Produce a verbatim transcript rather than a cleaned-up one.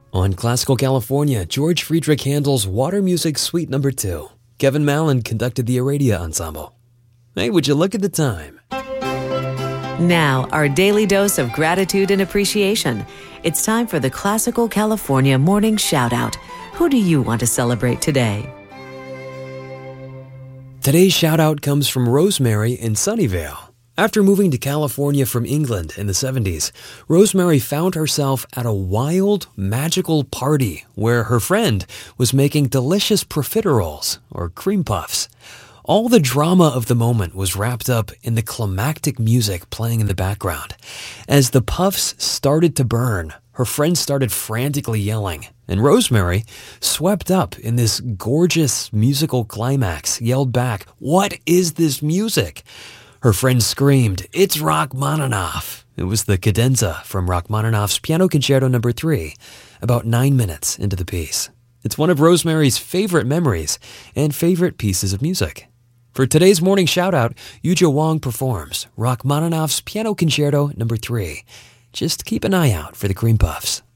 On Classical California, George Friedrich Handel's Water Music Suite Number two. Kevin Mallon conducted the Aradia Ensemble. Hey, would you look at the time? Now, our daily dose of gratitude and appreciation. It's time for the Classical California Morning Shoutout. Who do you want to celebrate today? Today's shout-out comes from Rosemary in Sunnyvale. After moving to California from England in the seventies, Rosemary found herself at a wild, magical party where her friend was making delicious profiteroles, or cream puffs. All the drama of the moment was wrapped up in the climactic music playing in the background. As the puffs started to burn, her friend started frantically yelling, and Rosemary, swept up in this gorgeous musical climax, yelled back, "What is this music?" Her friend screamed, "It's Rachmaninoff." It was the cadenza from Rachmaninoff's Piano Concerto Number three, about nine minutes into the piece. It's one of Rosemary's favorite memories and favorite pieces of music. For today's morning shout-out, Yuja Wong performs Rachmaninoff's Piano Concerto Number three. Just keep an eye out for the cream puffs.